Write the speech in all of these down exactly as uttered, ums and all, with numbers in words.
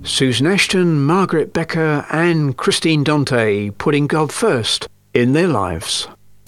Susan Ashton, Margaret Becker and Christine Dante putting God first in their lives.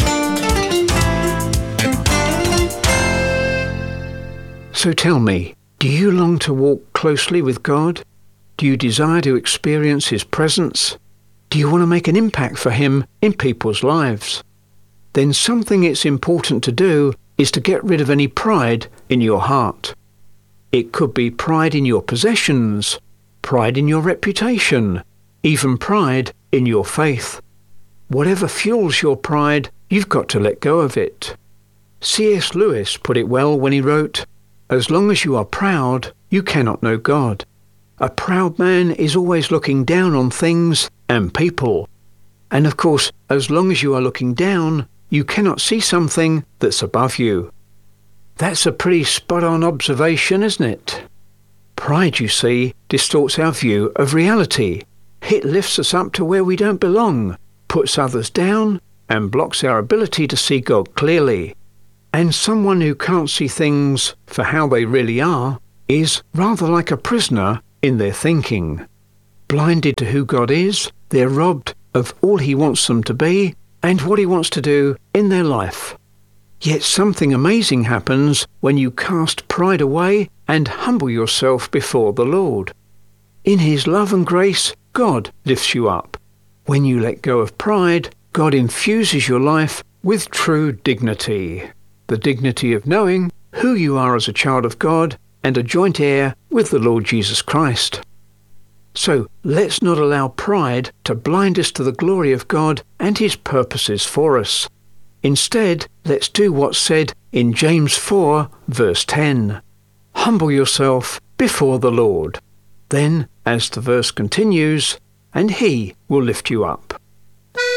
So tell me, do you long to walk closely with God? Do you desire to experience His presence? Do you want to make an impact for Him in people's lives? Then something it's important to do is to get rid of any pride in your heart. It could be pride in your possessions, pride in your reputation, even pride in your faith. Whatever fuels your pride, you've got to let go of it. C S Lewis put it well when he wrote, "As long as you are proud, you cannot know God. A proud man is always looking down on things and people. And of course, as long as you are looking down, you cannot see something that's above you." That's a pretty spot-on observation, isn't it? Pride, you see, distorts our view of reality. It lifts us up to where we don't belong, puts others down, and blocks our ability to see God clearly. And someone who can't see things for how they really are is rather like a prisoner in their thinking. Blinded to who God is, they're robbed of all He wants them to be and what He wants to do in their life. Yet something amazing happens when you cast pride away and humble yourself before the Lord. In His love and grace, God lifts you up. When you let go of pride, God infuses your life with true dignity. The dignity of knowing who you are as a child of God and a joint heir with the Lord Jesus Christ. So let's not allow pride to blind us to the glory of God and His purposes for us. Instead, let's do what's said in James four, verse ten. Humble yourself before the Lord. Then, as the verse continues, and He will lift you up.